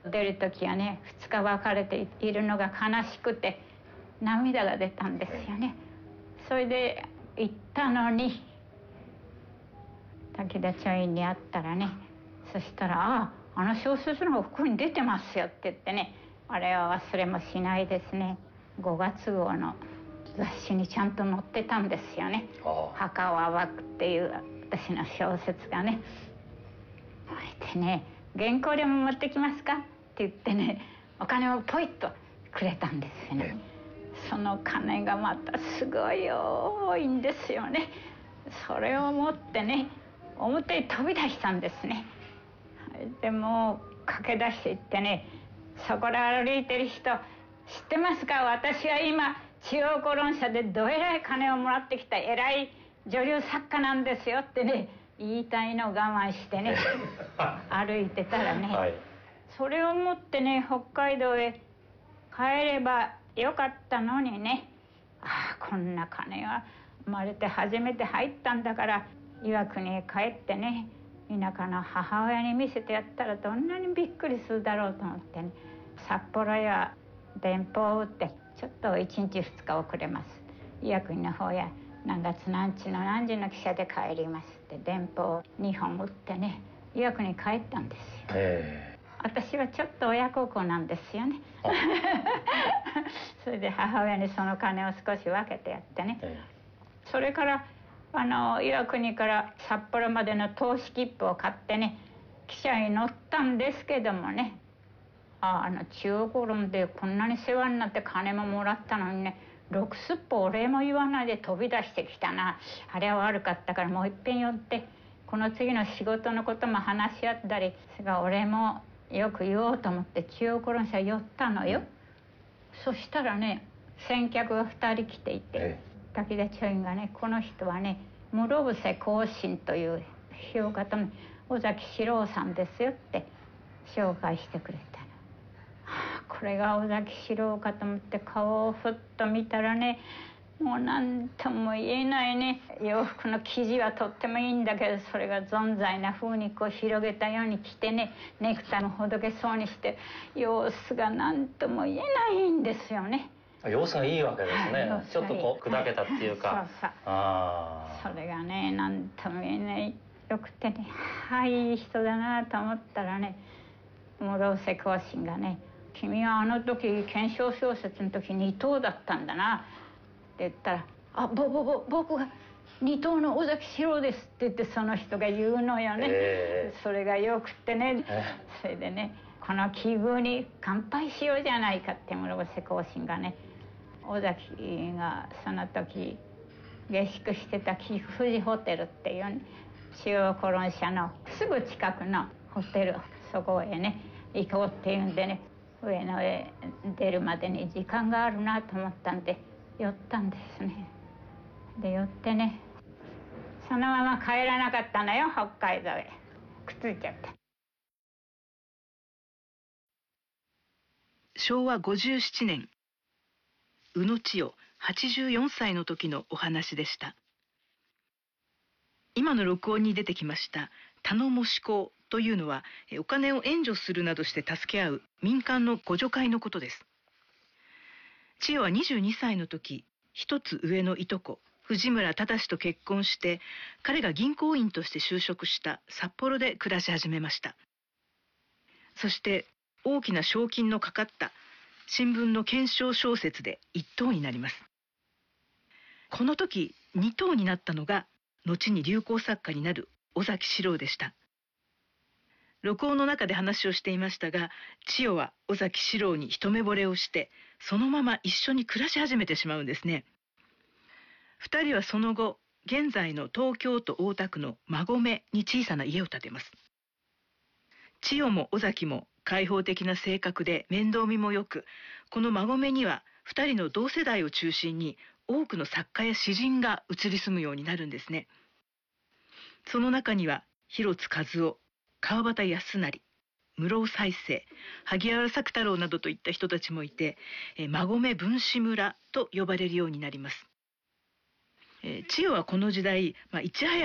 出る時はね、2日別れているのが悲しくて涙が出たんですよね。それで行ったのに武田茶院に会ったらね、そしたら「あの小説の服に出てますよ」って言ってね、あれは忘れもしないですね。5月号の雑誌にちゃんと載ってたんですよね。墓を暴くっていう私の小説がね。それでね、原稿でも持ってきますかって言ってね、お金をポイッとくれたんですよね。その金がまたすごい多いんですよね。それを持ってね、表に飛び出したんですね。でも駆け出していってね、そこで歩いてる人知ってますか、私は今中央公論社でどえらい金をもらってきた偉い女流作家なんですよってね、言いたいのを我慢してね歩いてたらね、それを持ってね北海道へ帰ればよかったのにね、こんな金が生まれて初めて入ったんだから岩国へ帰ってね、田舎の母親に見せてやったらどんなにびっくりするだろうと思ってね、札幌へは電報を打ってちょっと1日2日遅れます、岩国の方や何月何日の何時の汽車で帰りますって電報を2本打ってね、岩国に帰ったんですよ。私はちょっと親孝行なんですよねそれで母親にその金を少し分けてやってね、それから岩国から札幌までの通し切符を買ってね、汽車に乗ったんですけどもね、中央公論でこんなに世話になって金ももらったのにね、6すっぽお礼も言わないで飛び出してきたな、あれは悪かったからもういっぺん寄ってこの次の仕事のことも話し合ったり、それからお礼もよく言おうと思って中央公論社寄ったのよ。そしたらね、先客が2人来ていて、武田茶院がね、この人はね室伏幸信という評価とね尾崎史郎さんですよって紹介してくれたの。これが尾崎史郎かと思って顔をふっと見たらね、もう何とも言えないね、洋服の生地はとってもいいんだけど、それが存在な風にこう広げたように着てね、ネクタイもほどけそうにして様子が何とも言えないんですよね。 様子がいいわけですね。ちょっとこう砕けたっていうか、 それがね何とも言えないよくてね、いい人だなと思ったらね、室伏幸信がね、君はあの時検証小説の時2等だったんだなって言ったら、僕が2等の尾崎史郎ですって言ってその人が言うのよね。それがよくってね、それでね、この気分に乾杯しようじゃないかって室伏幸信がね、尾崎がその時下宿してた貴富士ホテルっていう、ね、中央公論社のすぐ近くのホテル、そこへね行こうっていうんでね、上野へ出るまでに時間があるなと思ったんで寄ったんですね。で寄ってね、そのまま帰らなかったのよ、北海道へ。くっついちゃった。 昭和57年、宇野千代84歳の時のお話でした。今の録音に出てきました頼もし講というのは、お金を援助するなどして助け合う民間の互助会のことです。千代は22歳の時、一つ上のいとこ藤村忠と結婚して、彼が銀行員として就職した札幌で暮らし始めました。そして大きな賞金のかかった新聞の懸賞小説で1等になります。この時2等になったのが後に流行作家になる尾崎史郎でした。録音の中で話をしていましたが、千代は尾崎史郎に一目惚れをして、そのまま一緒に暮らし始めてしまうんですね。2人はその後、現在の東京都大田区の馬込に小さな家を建てます。千代も尾崎も開放的な性格で面倒見もよく、この馬込には2人の同世代を中心に多くの作家や詩人が移り住むようになるんですね。その中には広津和夫、川端康成、室生犀星、萩原作太郎などといった人たちもいて、馬込分子村と呼ばれるようになります。千代はこの時代、いち早